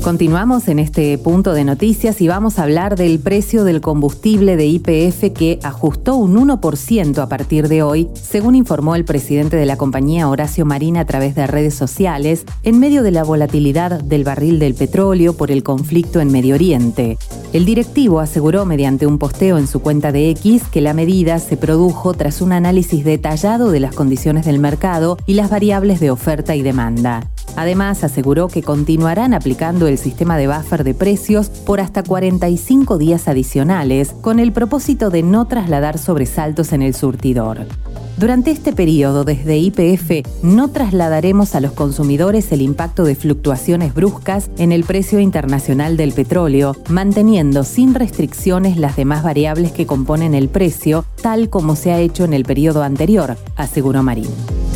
Continuamos en este punto de noticias y vamos a hablar del precio del combustible de YPF que ajustó un 1% a partir de hoy, según informó el presidente de la compañía, Horacio Marín, a través de redes sociales, en medio de la volatilidad del barril del petróleo por el conflicto en Medio Oriente. El directivo aseguró mediante un posteo en su cuenta de X que la medida se produjo tras un análisis detallado de las condiciones del mercado y las variables de oferta y demanda. Además, aseguró que continuarán aplicando el sistema de buffer de precios por hasta 45 días adicionales, con el propósito de no trasladar sobresaltos en el surtidor. Durante este periodo, desde YPF, no trasladaremos a los consumidores el impacto de fluctuaciones bruscas en el precio internacional del petróleo, manteniendo sin restricciones las demás variables que componen el precio, tal como se ha hecho en el periodo anterior, aseguró Marín.